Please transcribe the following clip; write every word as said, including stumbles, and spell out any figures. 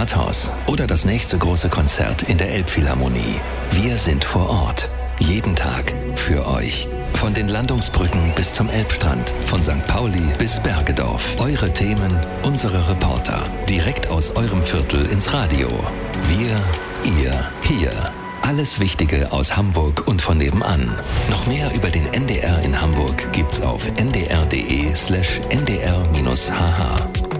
Rathaus oder das nächste große Konzert in der Elbphilharmonie. Wir sind vor Ort. Jeden Tag für euch. Von den Landungsbrücken bis zum Elbstrand, von Sankt Pauli bis Bergedorf. Eure Themen, unsere Reporter. Direkt aus eurem Viertel ins Radio. Wir, ihr, hier. Alles Wichtige aus Hamburg und von nebenan. Noch mehr über den N D R in Hamburg gibt's auf n d r punkt d e slash n d r dash h h.